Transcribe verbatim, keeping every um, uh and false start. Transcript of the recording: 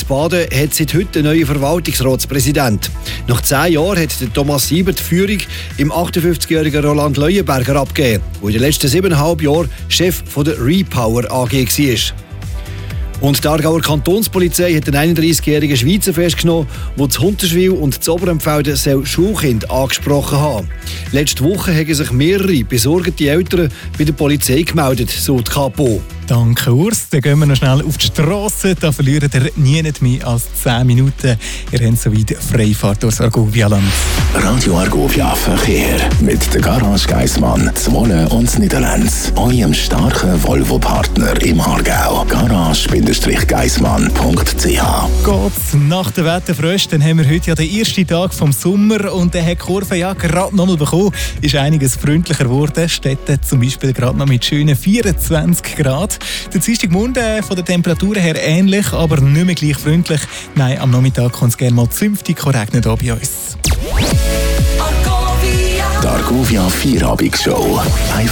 Baden hat seit heute einen neuen Verwaltungsratspräsident. Nach zehn Jahren hat Thomas Sieber die Führung im achtundfünfzigjährigen Roland Leuenberger abgegeben, der in den letzten siebeneinhalb Jahren Chef von der Repower A G war. Und die Aargauer Kantonspolizei hat einen einunddreißigjährigen Schweizer festgenommen, der zu Hunterschwil und zu Oberempfelden Schulkind angesprochen haben. Letzte Woche haben sich mehrere besorgte Eltern bei der Polizei gemeldet, so die Kapo. Danke, Urs. Dann gehen wir noch schnell auf die Strasse. Da verlieren ihr nie nicht mehr als zehn Minuten. Ihr habt soweit Freifahrt durchs Argovia-Land. Radio Argovia Verkehr mit der Garage Geissmann, Zwolle und Niederlands. Eurem starken Volvo-Partner im Aargau. garage Geissmann punkt c h. Geht's nach der Wetterfrösch, dann haben wir heute ja den ersten Tag vom Sommer und der hat die Kurve ja gerade noch mal bekommen. Ist einiges freundlicher geworden. Städte zum Beispiel gerade noch mit schönen vierundzwanzig Grad. Der Dienstagmorgen äh, von der Temperatur her ähnlich, aber nicht mehr gleich freundlich. Nein, am Nachmittag kann es gerne mal zünftig regnen hier bei uns. Die Argovia Vierabendshow. Live